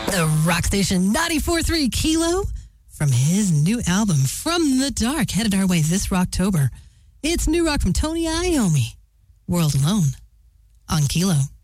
The rock station 94.3 Kilo from his new album, From the Dark, headed our way this Rocktober. It's new rock from Tony Iommi, World Alone, on Kilo.